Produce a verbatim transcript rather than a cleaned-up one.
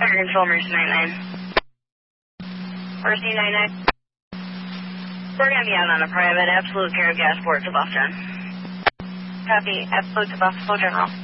Fire Control, Mercy ninety-nine. Mercy ninety-nine. We're going to be out on a private, absolute care of gas port to Buff ten. Copy, absolute to Buff, full general.